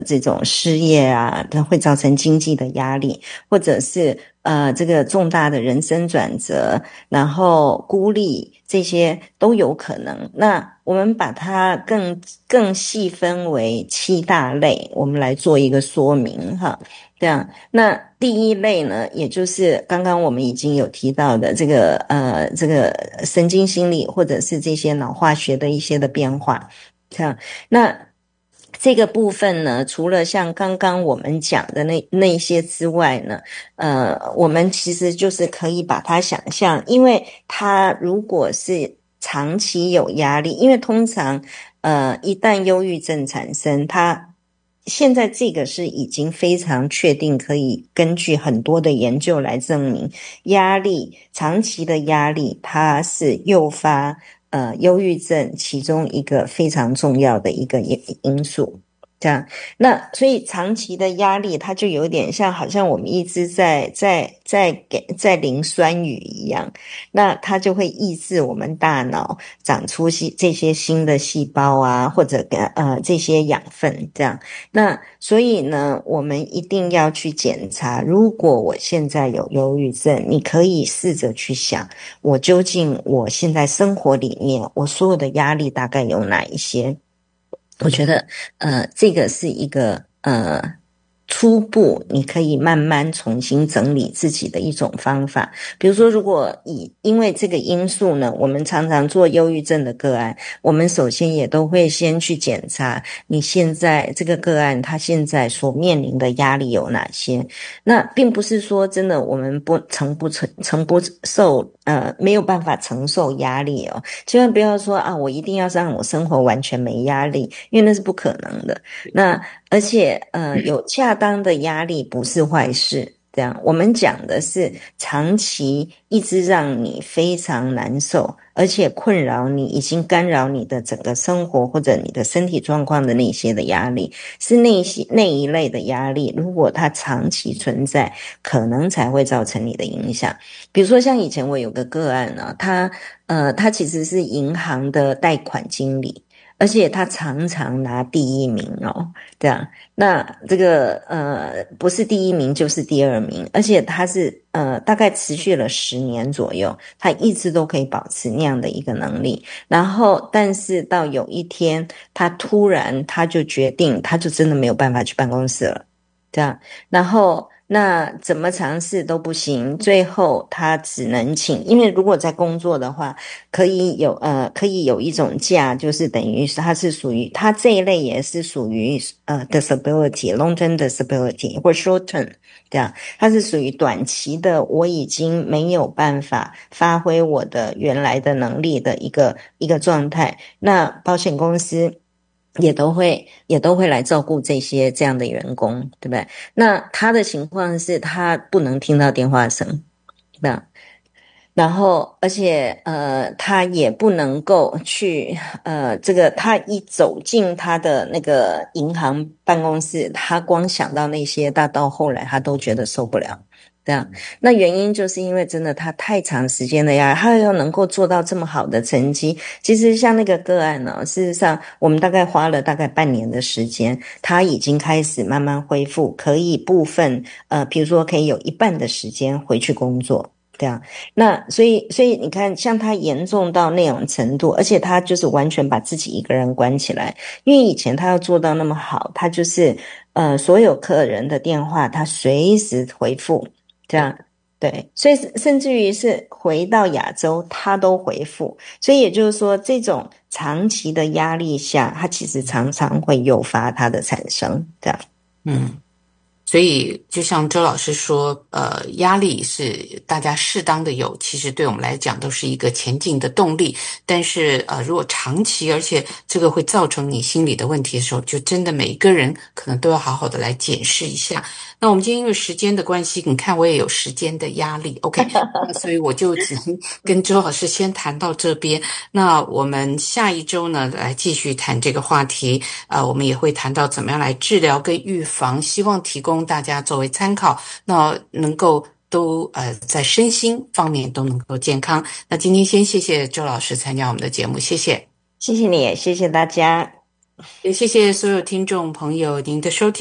这种失业啊，它会造成经济的压力，或者是这个重大的人生转折，然后孤立，这些都有可能。那我们把它更细分为7大类，我们来做一个说明哈。这样，那第一类呢，也就是刚刚我们已经有提到的这个神经心理或者是这些脑化学的一些的变化。这样，那这个部分呢，除了像刚刚我们讲的那些之外呢，我们其实就是可以把它想象，因为它如果是长期有压力，因为通常一旦忧郁症产生，它现在这个是已经非常确定，可以根据很多的研究来证明，压力长期的压力，它是诱发忧郁症其中一个非常重要的一个因素。这样，那所以长期的压力，它就有点像，好像我们一直在淋酸雨一样，那它就会抑制我们大脑长出这些新的细胞啊，或者这些养分这样。那所以呢，我们一定要去检查，如果我现在有忧郁症，你可以试着去想，我究竟我现在生活里面，我所有的压力大概有哪一些？我觉得这个是一个初步你可以慢慢重新整理自己的一种方法。比如说，如果因为这个因素呢，我们常常做忧郁症的个案，我们首先也都会先去检查你现在这个个案他现在所面临的压力有哪些。那并不是说真的我们承不受没有办法承受压力哦，千万不要说啊，我一定要让我生活完全没压力，因为那是不可能的。那而且有恰当的压力不是坏事。这样，我们讲的是长期一直让你非常难受，而且困扰你，已经干扰你的整个生活或者你的身体状况的那些的压力，是那一类的压力，如果它长期存在，可能才会造成你的影响。比如说像以前我有个个案啊，他其实是银行的贷款经理，而且他常常拿第一名哦，这样。那这个不是第一名就是第二名，而且他是大概持续了10年左右，他一直都可以保持那样的一个能力。然后但是到有一天他突然他就决定，他就真的没有办法去办公室了，这样。然后那怎么尝试都不行，最后他只能请，因为如果在工作的话，可以有一种假，就是等于是它是属于它这一类也是属于disability long term disability 或 short term 这样，它是属于短期的，我已经没有办法发挥我的原来的能力的一个状态，那保险公司也都会来照顾这样的员工，对不对？那他的情况是他不能听到电话声，对吧？然后而且他也不能够去这个他一走进他的那个银行办公室，他光想到那些，他到后来他都觉得受不了。这样，那原因就是因为真的他太长时间的压力，他要能够做到这么好的成绩。其实像那个个案呢，事实上我们大概花了大概半年的时间，他已经开始慢慢恢复，可以部分比如说可以有一半的时间回去工作。这样，那所以你看，像他严重到那种程度，而且他就是完全把自己一个人关起来，因为以前他要做到那么好，他就是所有客人的电话他随时回复。这样，对，所以甚至于是回到亚洲，他都回复。所以也就是说，这种长期的压力下，它其实常常会诱发它的产生。这样， 所以就像周老师说，压力是大家适当的有，其实对我们来讲都是一个前进的动力。但是如果长期，而且这个会造成你心理的问题的时候，就真的每一个人可能都要好好的来检视一下。那我们今天因为时间的关系，你看我也有时间的压力，OK，所以我就只能跟周老师先谈到这边。那我们下一周呢，来继续谈这个话题。我们也会谈到怎么样来治疗跟预防，希望提供大家作为参考，那能够都在身心方面都能够健康。那今天先谢谢周老师参加我们的节目，谢谢。 谢谢你，谢谢大家。 也谢谢所有听众朋友您的收听。